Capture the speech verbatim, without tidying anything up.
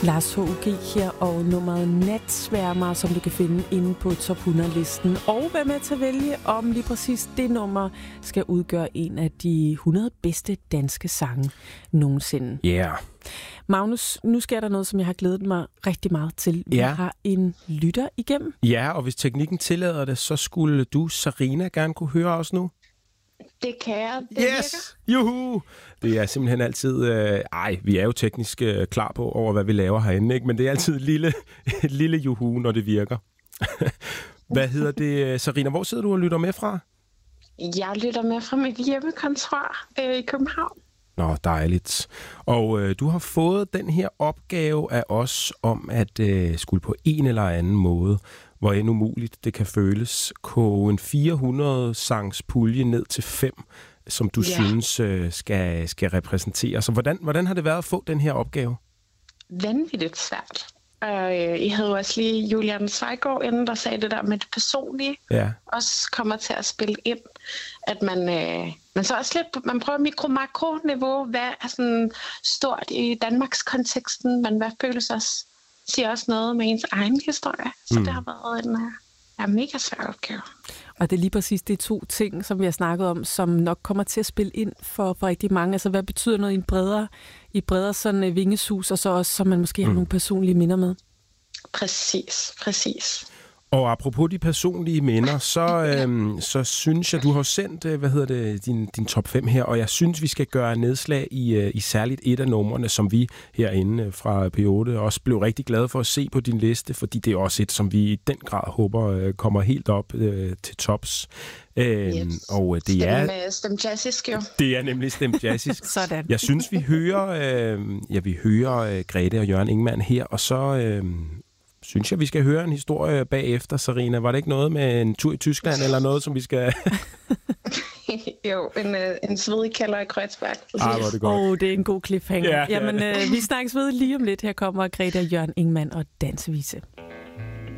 Lars H U G her, og nummeret Natsværmer, som du kan finde inde på top hundrede-listen. Og vær med til at vælge, om lige præcis det nummer skal udgøre en af de hundrede bedste danske sange nogensinde. Ja. Yeah. Magnus, nu sker der noget, som jeg har glædet mig rigtig meget til. Vi Ja. har en lytter igennem. Ja, og hvis teknikken tillader det, så skulle du, Sarina, gerne kunne høre os nu. Det kan jeg. Det Yes! Virker. Juhu! Det er simpelthen altid... Øh, ej, vi er jo teknisk øh, klar på over, hvad vi laver herinde, ikke? Men det er altid et lille, et lille juhu, når det virker. Hvad hedder det, Sarina? Hvor sidder du og lytter med fra? Jeg lytter med fra mit hjemmekontor øh, i København. Nå, dejligt. Og øh, du har fået den her opgave af os om at øh, skulle på en eller anden måde, hvor end umuligt det kan føles, koge en fire hundrede sangs pulje ned til fem, som du ja. synes øh, skal, skal repræsentere. Så hvordan, hvordan har det været at få den her opgave? Vanvittigt svært. Og øh, I havde jo også lige Julian Zweigård inden, der sagde det der med det personlige, ja. også kommer til at spille ind, at man, øh, man så også lidt, man prøver mikro-makro-niveau, hvad er sådan stort i Danmarks konteksten, men hvad føles også, siger også noget med ens egen historie. Så mm. det har været en ja, mega svær opgave. Og det er lige præcis de to ting, som vi har snakket om, som nok kommer til at spille ind for, for rigtig mange. Altså, hvad betyder noget i en bredere, i bredere sådan uh, vingesus, og så også, så man måske mm. har nogle personlige minder med? Præcis, præcis. Og apropos de personlige minder, så, øhm, så synes jeg, du har sendt, hvad hedder det, din, din top fem her, og jeg synes, vi skal gøre nedslag i, i særligt et af numrene, som vi herinde fra P otte også blev rigtig glade for at se på din liste, fordi det er også et, som vi i den grad håber kommer helt op øh, til tops. Øhm, yes. Og det er Stem, stem jazzisk jo. Det er nemlig stemt jazzisk. Sådan. Jeg synes, vi hører, øh, ja, vi hører øh, Grete og Jørgen Ingmann her, og så... Øh, synes jeg, vi skal høre en historie bagefter, Sarina. Var det ikke noget med en tur i Tyskland, eller noget, som vi skal... jo, en, en svedig kælder i Kreuzberg. Ah, hvor det godt. Åh, oh, det er en god cliffhanger. Ja, Jamen, ja. øh, vi snakkes ved lige om lidt. Her kommer Grete og Jørgen Ingmann og Dansevise.